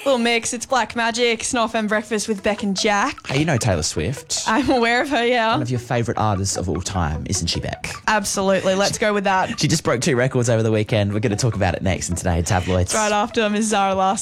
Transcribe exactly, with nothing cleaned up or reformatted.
Little mix. It's Black Magic, Snoff and Breakfast with Beck and Jack. Hey, you know Taylor Swift. I'm aware of her, yeah. One of your favourite artists of all time, isn't she, Beck? Absolutely. Let's go with that. She just broke two records over the weekend. We're going to talk about it next in today's tabloids. Right after Miz Zara Larsson.